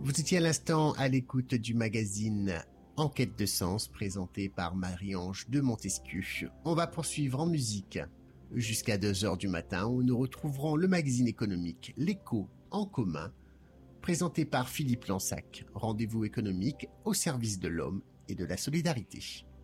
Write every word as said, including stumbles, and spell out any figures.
Vous étiez à l'instant à l'écoute du magazine Enquête de sens présenté par Marie-Ange de Montesquieu. On va poursuivre en musique jusqu'à deux heures du matin où nous retrouverons le magazine économique L'Écho en commun présenté par Philippe Lansac. Rendez-vous économique au service de l'homme et de la solidarité.